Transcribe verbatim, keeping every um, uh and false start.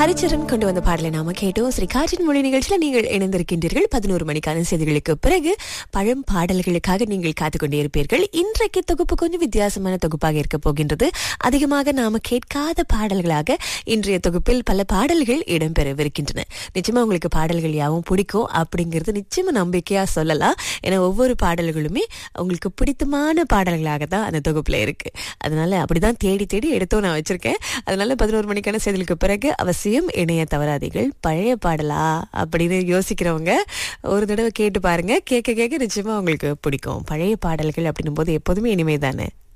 ஹரிச்சரன் கொண்டு வந்த பாடலை நாம கேட்டோம். ஸ்ரீ காற்றின் மொழி நிகழ்ச்சியில நீங்கள் இணைந்திருக்கின்றீர்கள். பதினோரு மணிக்கான செய்திகளுக்கு பிறகு பழம் பாடல்களுக்காக நீங்கள் காத்துக்கொண்டே இருப்பீர்கள். இன்றைக்கு தொகுப்பு கொஞ்சம் வித்தியாசமான தொகுப்பாக இருக்க போகின்றது. அதிகமாக நாம கேட்காத பாடல்களாக இன்றைய தொகுப்பில் பல பாடல்கள் இடம்பெறவிருக்கின்றன. நிச்சயமா உங்களுக்கு பாடல்கள் யாவும் பிடிக்கும் அப்படிங்கிறது நிச்சயமா நம்பிக்கையா சொல்லலாம். ஏன்னா ஒவ்வொரு பாடல்களுமே உங்களுக்கு பிடித்தமான பாடல்களாக தான் அந்த தொகுப்புல இருக்கு. அதனால அப்படிதான் தேடி தேடி எடுத்தோம் நான் வச்சிருக்கேன். அதனால பதினோரு மணிக்கான செய்திகளுக்கு பிறகு அவசியம் இணைய தவறாதீர்கள். பழைய பாடலா அப்படின்னு யோசிக்கிறவங்க ஒரு தடவை கேட்டு பாருங்க. கேட்க கேட்க நிச்சயமா உங்களுக்கு பிடிக்கும். பழைய பாடல்கள் அப்படின்னும் போது எப்போதுமே இனிமைதானே.